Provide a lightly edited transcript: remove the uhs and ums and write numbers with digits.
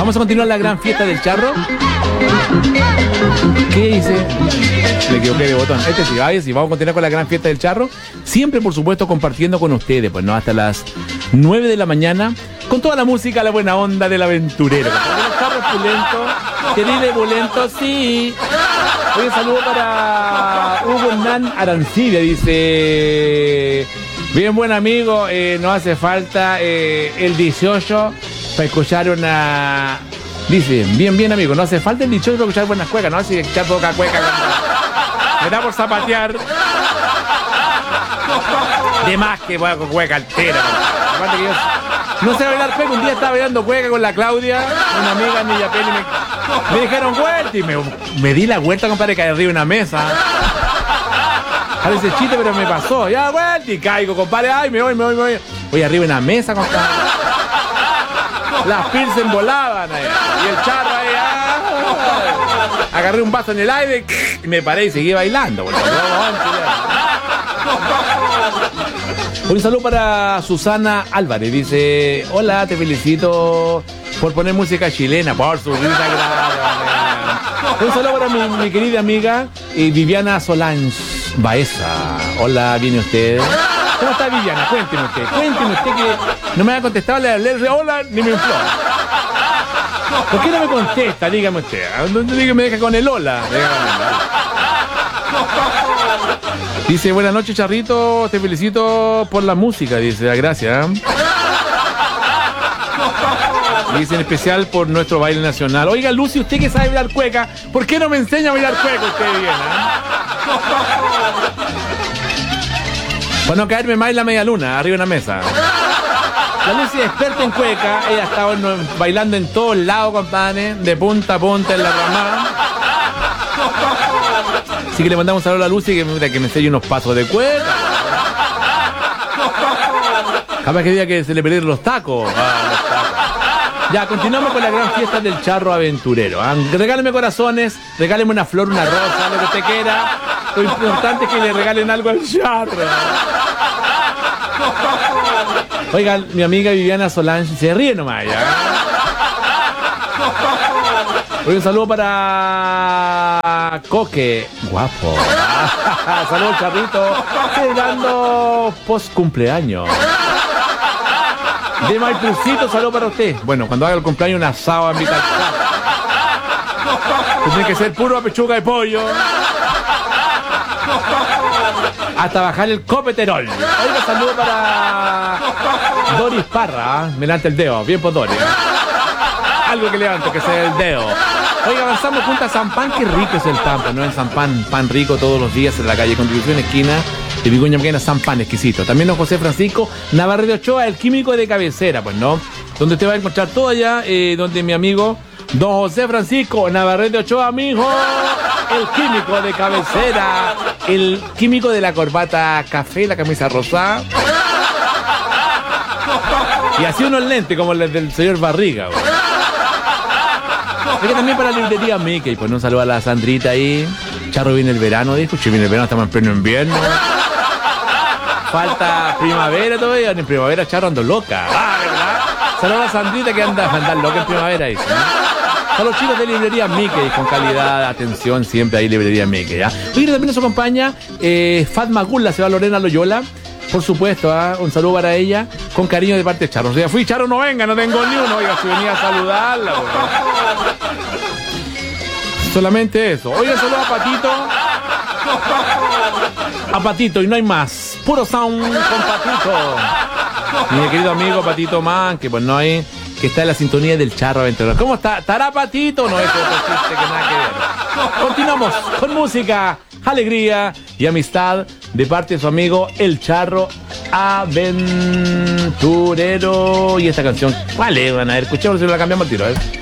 Vamos a continuar la gran fiesta del charro. ¿Qué dice? Me equivoqué de botón. Sí, vamos a continuar con la gran fiesta del charro. Siempre, por supuesto, compartiendo con ustedes, pues no, hasta las 9 de la mañana, con toda la música, la buena onda del aventurero. El charro pulento, que vive bulento, sí. Hoy un saludo para Hugo Hernán Arancibia, dice: bien, buen amigo, no hace falta el 18 para escuchar una... Dice, bien amigo, no hace falta el 18 para escuchar buenas cuecas, no hace echar poca cueca. Me da por zapatear. De más que voy con cueca altera. Aparte que yo no sé bailar cueca. Un día estaba bailando cueca con la Claudia, una amiga en Villapel, y me dijeron vuelta y me di la vuelta, compadre, caí arriba de una mesa. Parece chiste, pero me pasó. Ya, vuelta y caigo, compadre. Ay, me voy. Voy arriba de una mesa, compadre. Las pilsen volaban ahí. Y el charro ahí. Agarré un vaso en el aire y me paré y seguí bailando. Un saludo para Susana Álvarez. Dice: hola, te felicito por poner música chilena. Por su risa, gracias. Un saludo para mi querida amiga Viviana Solange Baeza. Hola, ¿viene usted? ¿Cómo está Viviana? Cuénteme usted que no me ha contestado, le hablé hola ni me infló. ¿Por qué no me contesta? Dígame usted. Dígame, me deja con el hola. Dice: buenas noches, Charrito, te felicito por la música, dice, gracias. Dice: en especial por nuestro baile nacional. Oiga, Lucy, usted que sabe bailar cueca, ¿por qué no me enseña a bailar cueca usted bien? Para no caerme más en la media luna, arriba de una mesa. La Lucy es experta en cueca, ella está bailando en todos lados, compadre, de punta a punta en la ramada. Así que le mandamos un saludo a la Lucy que me enseñe unos pasos de cueca. Capaz que diga que se le perdieron los tacos. Ya, continuamos con la gran fiesta del charro aventurero. Regáleme corazones, regáleme una flor, una rosa, lo que usted quiera. Lo importante es que le regalen algo al charro. Oigan, mi amiga Viviana Solange se ríe nomás ya. Hoy un saludo para Coque, guapo. Saludos, charrito. Celebrando post cumpleaños. De Maipucito, saludo para usted. Bueno, cuando haga el cumpleaños, un asado a invitar. Tiene que ser puro pechuga de pollo. Hasta bajar el copeterol. Oiga, saludo para Doris Parra. Me levanta el dedo, bien por Doris. Algo que levanto, que sea el dedo. Oiga, avanzamos junto a San Pan. Qué rico es el pan, ¿no? En San Pan, pan rico todos los días en la calle Constitución, esquina de Vicuña Maquena. San Pan exquisito. También don José Francisco Navarrete Ochoa, el químico de cabecera, pues, ¿no? Donde usted va a encontrar todo allá, donde mi amigo don José Francisco Navarrete Ochoa, amigo, el químico de cabecera, el químico de la corbata café, la camisa rosada. Y así unos lentes como el del señor Barriga, güey. Oiga, también para la librería Mickey, pues un saludo a la Sandrita ahí. Charro, viene el verano, dijo. Che, viene el verano, estamos en pleno invierno. Falta primavera todavía. En primavera, Charro, ando loca. ¿Verdad? Saludos a la Sandrita que anda loca en primavera, dice, ¿no? Son los chicos de librería Mickey, con calidad, atención, siempre hay librería Mickey, ¿ya? Oiga, también nos acompaña Fatma Gula, se va Lorena Loyola. Por supuesto, un saludo para ella, con cariño de parte de Charro. O sea, fui Charro, no venga, no tengo ni uno. Oiga, si venía a saludarla, pues. Solamente eso. Oiga, saludo a Patito. A Patito, y no hay más. Puro sound con Patito. Mi querido amigo Patito Man, que pues no hay, que está en la sintonía del charro aventurero. ¿Cómo está? ¿Estará Patito? No, es otro chiste que nada que ver. Continuamos con música, alegría y amistad de parte de su amigo el charro aventurero. Y esta canción, ¿cuál es? Van a ver, escuchemos si la cambiamos al tiro, ¿eh?